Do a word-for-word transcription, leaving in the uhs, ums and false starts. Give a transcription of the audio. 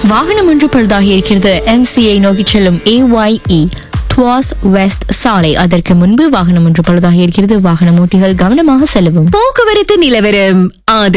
வாகனம் ஒன்று பழுதாகி இருக்கிறது. எம்சிஐ நோக்கி செல்லும் ஏஒய்இ துவாஸ் வெஸ்ட் சாலை. அதற்கு முன்பு வாகனம் ஒன்று பழுதாகி இருக்கிறது. வாகன ஓட்டிகள் கவனமாக செல்லவும். போக்குவரத்து நிலவரம்.